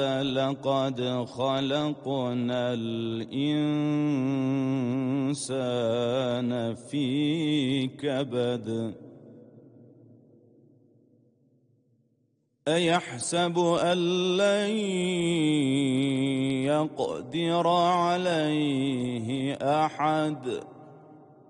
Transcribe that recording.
لقد خلقنا الإنسان في كبد أيحسب أن لن يقدر عليه أحد